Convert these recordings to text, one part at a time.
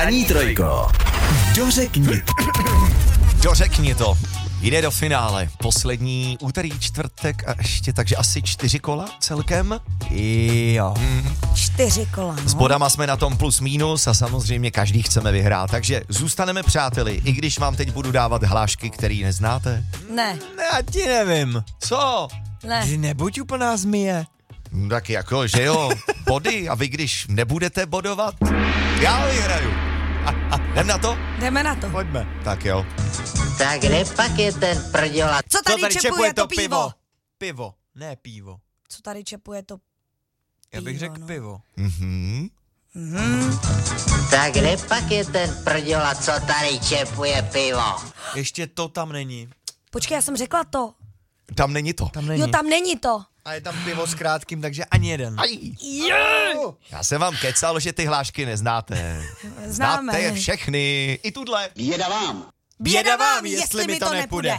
Ranní trojko. Dořekni to. Jde do finále. Poslední úterý, čtvrtek a ještě takže asi 4 kola celkem. Jo. 4 kola, no. S bodama jsme na tom plus minus a samozřejmě každý chceme vyhrát. Takže zůstaneme přáteli, i když vám teď budu dávat hlášky, který neznáte. Ne, Já ti nevím. Co? ne. Že nebuď úplná zmije. No, tak jako, že jo, body a vy když nebudete bodovat, já vyhraju. Jdem na to? Jdeme na to. Pojďme. Tak jo. Tak kde pak je ten prděla? Co tady čepuje to pivo? Pivo, ne pivo. Co tady čepuje to Já bych pivo, řekl no. pivo. Mhm. Tak kde pak je ten prděla, co tady čepuje pivo? Ještě to tam není. Počkej, já jsem řekla to. Tam není to. Tam není. Jo, tam není to. A je tam pivo s krátkým, takže ani jeden. Aj. Já jsem vám kecal, že ty hlášky neznáte. Známe. Znáte je všechny. I tuhle. Běda vám, jestli mi to nepůjde.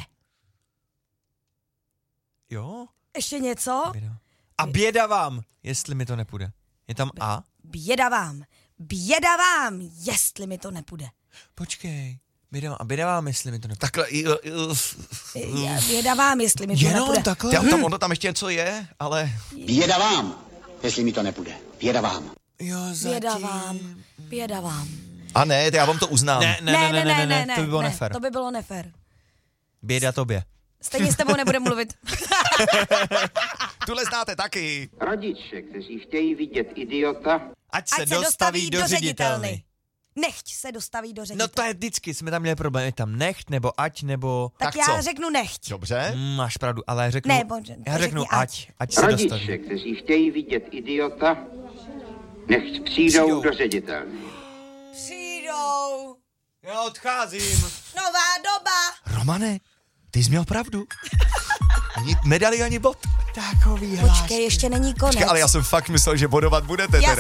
Jo? Ještě něco? Běda. A běda vám, jestli mi to nepůjde. Je tam A? Běda vám, jestli mi to nepůjde. Počkej. Běda vám, jestli mi to nepůjde. Takhle. Běda vám, jestli mi to Jenom nepůjde. takhle? Ono tam ještě něco je, ale... Běda vám, jestli mi to nepůjde. Běda vám. Jo, Běda vám. A ne, já vám to uznám. Ne, to by bylo nefér. To by bylo nefér. Běda tobě. Stejně s tebou nebude mluvit. Tuhle znáte taky. Rodiče, kteří chtějí vidět idiota, Ať se dostaví do ředitelny. Nechť se dostaví do ředitelny. No to je vždycky, jsme tam měli problém. Je tam nechť, nebo ať, nebo... Tak tak já co? řeknu nechť. Dobře. Máš pravdu, ale já řeknu... Ne, bože, já řeknu řekni ať. Ať se dostaví. rodiče, kteří chtějí vidět idiota, nechť přijdou do ředitelny. Přijdou. Já odcházím. Nová doba. Romane, ty jsi měl pravdu. Nedali ani bod. Takový hlášky. Počkej, ještě není konec. Ale já jsem fakt myslel, že bodovat budete Já teda.